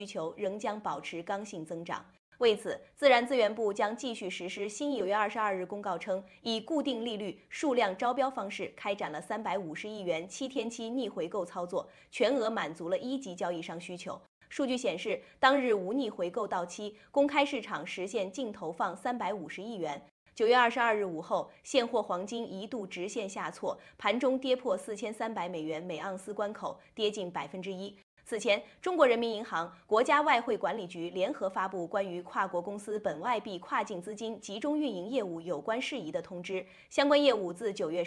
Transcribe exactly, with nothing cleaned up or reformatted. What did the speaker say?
需求仍将保持刚性增长。为此，自然资源部将继续实施新九月二十二日公告称，以固定利率、数量招标方式开展了三百五十亿元七天期逆回购操作，全额满足了一级交易商需求。数据显示，当日无逆回购到期，公开市场实现净投放三百五十亿元。九月二十二日午后，现货黄金一度直线下挫，盘中跌破四千三百美元每盎司关口，跌近百分之一。此前，中国人民银行、国家外汇管理局联合发布关于跨国公司本外币跨境资金集中运营业务有关事宜的通知，相关业务自九月